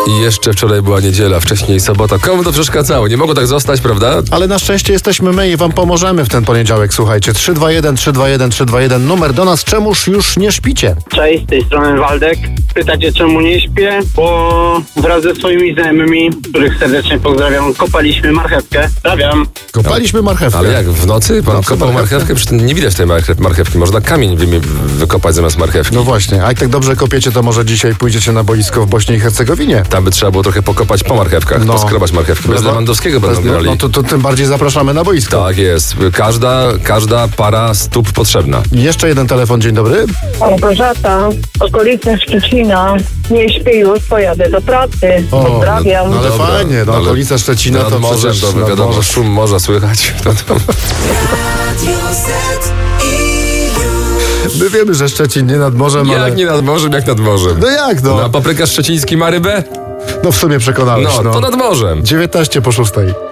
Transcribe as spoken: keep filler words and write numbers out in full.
I jeszcze wczoraj była niedziela, wcześniej sobota. Komu to przeszkadzało? Nie mogło tak zostać, prawda? Ale na szczęście jesteśmy my i wam pomożemy w ten poniedziałek, słuchajcie. trzy dwa jeden, trzy dwa jeden, trzy dwa jeden, numer do nas. Czemuż już nie śpicie? Cześć, z tej strony Waldek. Pytacie, czemu nie śpię? Bo wraz ze swoimi znajomymi, których serdecznie pozdrawiam, kopaliśmy marchewkę. Pozdrawiam. Kopaliśmy marchewkę. Ale jak, w nocy pan No, co, kopał marchewkę? marchewkę? Przecież nie widać tej marchew- marchewki. Można kamień wy- wykopać zamiast marchewki. No właśnie, a jak tak dobrze kopiecie, to może dzisiaj pójdziecie na boisko w Bośni i Hercegowinie? Tam by trzeba było trochę pokopać po marchewkach, No. poskrobać marchewki. Bez Lewa- Lewandowskiego Bez- będą no, grali. no to, to tym bardziej zapraszamy na boisko. Tak jest. Każda, każda para stóp potrzebna. Jeszcze jeden telefon, dzień dobry. Małgorzata, okolice Szczecina. Nie śpię już, pojadę do pracy. O, Pozdrawiam. no ale Dobra, fajnie, no, ale okolice Szczecina Nad to morzem, przecież... to nad wiadomo, morzem. szum morza słychać. To, to. My wiemy, że Szczecin nie nad morzem, ale... Jak nie nad morzem, jak nad morzem. No jak no? No, a paprykarz szczeciński ma rybę? No w sumie przekonałeś, No, no. to nad morzem. dziewiętnaście po szóstej.